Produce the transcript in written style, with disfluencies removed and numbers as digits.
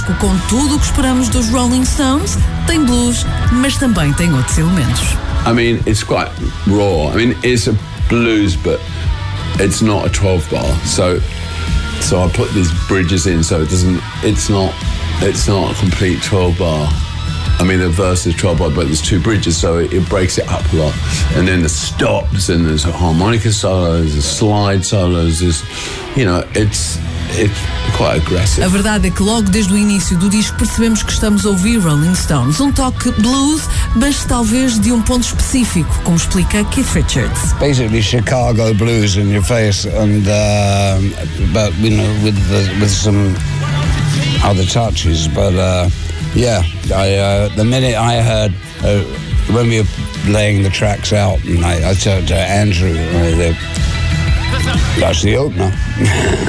Com tudo o que esperamos dos Rolling Stones, tem blues, mas também tem outros elementos. I mean, it's quite raw. I mean, it's a blues, but it's not a 12 bar. So I put these bridges in, so it's not a complete 12 bar. I mean, the verse is 12 bar, but there's two bridges, so it breaks it up a lot. And then the stops, and there's harmonica solos, there's slide solos, there's, it's quite aggressive. A verdade é que logo desde o início do disco percebemos que estamos a ouvir Rolling Stones, um toque blues, mas talvez de um ponto específico, como explica Keith Richards. Basically Chicago blues in your face, and but with some other touches, but the minute I heard when we were laying the tracks out, and I said to Andrew, that's the opener.